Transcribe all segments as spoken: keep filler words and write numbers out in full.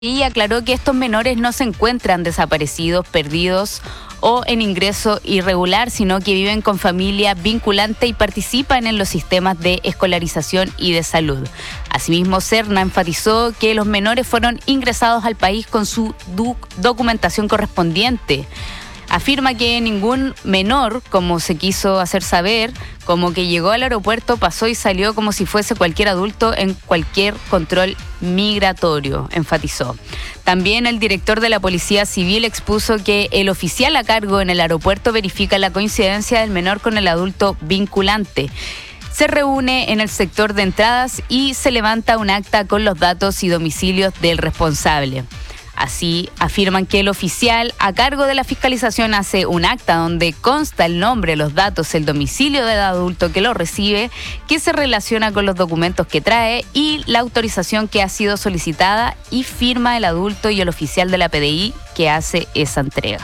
Y aclaró que estos menores no se encuentran desaparecidos, perdidos o en ingreso irregular, sino que viven con familia vinculante y participan en los sistemas de escolarización y de salud. Asimismo, Serna enfatizó que los menores fueron ingresados al país con su documentación correspondiente. Afirma que ningún menor, como se quiso hacer saber, como que llegó al aeropuerto, pasó y salió como si fuese cualquier adulto en cualquier control migratorio, enfatizó. También el director de la Policía Civil expuso que el oficial a cargo en el aeropuerto verifica la coincidencia del menor con el adulto vinculante. Se reúne en el sector de entradas y se levanta un acta con los datos y domicilios del responsable. Así, afirman que el oficial a cargo de la fiscalización hace un acta donde consta el nombre, los datos, el domicilio del adulto que lo recibe, que se relaciona con los documentos que trae y la autorización que ha sido solicitada, y firma el adulto y el oficial de la P D I que hace esa entrega.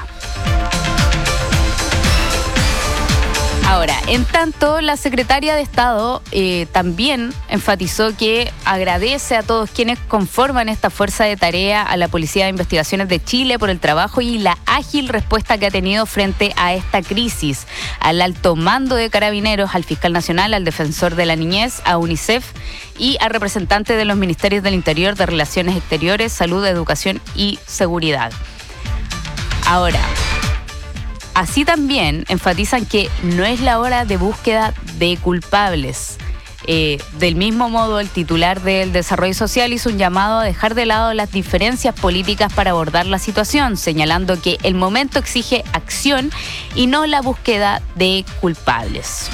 Ahora, en tanto, la secretaria de Estado eh, también enfatizó que agradece a todos quienes conforman esta fuerza de tarea, a la Policía de Investigaciones de Chile por el trabajo y la ágil respuesta que ha tenido frente a esta crisis, al alto mando de Carabineros, al Fiscal Nacional, al Defensor de la Niñez, a UNICEF y a representantes de los Ministerios del Interior, de Relaciones Exteriores, Salud, Educación y Seguridad. Ahora, así también enfatizan que no es la hora de búsqueda de culpables. Eh, del mismo modo, el titular del Desarrollo Social hizo un llamado a dejar de lado las diferencias políticas para abordar la situación, señalando que el momento exige acción y no la búsqueda de culpables.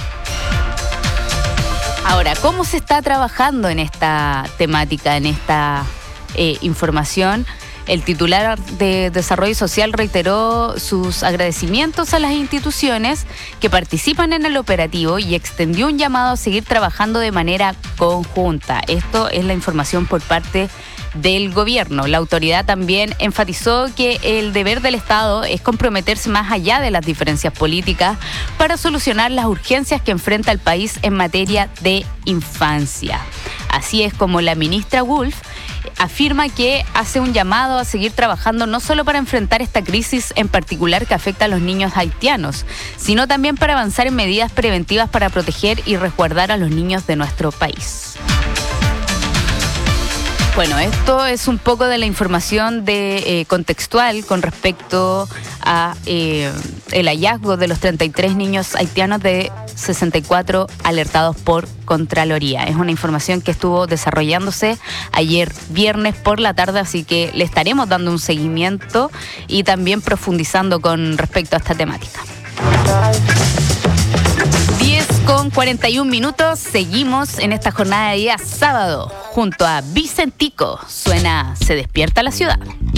Ahora, ¿cómo se está trabajando en esta temática, en esta eh, información? El titular de Desarrollo Social reiteró sus agradecimientos a las instituciones que participan en el operativo y extendió un llamado a seguir trabajando de manera conjunta. Esto es la información por parte del gobierno. La autoridad también enfatizó que el deber del Estado es comprometerse más allá de las diferencias políticas para solucionar las urgencias que enfrenta el país en materia de infancia. Así es como la ministra Wolf afirma que hace un llamado a seguir trabajando no solo para enfrentar esta crisis en particular que afecta a los niños haitianos, sino también para avanzar en medidas preventivas para proteger y resguardar a los niños de nuestro país. Bueno, esto es un poco de la información de eh, contextual con respecto a eh, el hallazgo de los treinta y tres niños haitianos de sesenta y cuatro alertados por Contraloría. Es una información que estuvo desarrollándose ayer viernes por la tarde, así que le estaremos dando un seguimiento y también profundizando con respecto a esta temática. diez con cuarenta y un minutos, seguimos en esta jornada de día sábado junto a Vicentico. Suena Se despierta la ciudad.